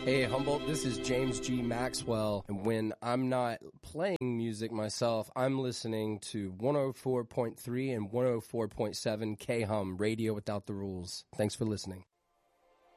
Hey Humboldt, this is James G. Maxwell, and when I'm not playing music myself, I'm listening to 104.3 and 104.7 K-Hum, Radio Without the Rules. Thanks for listening.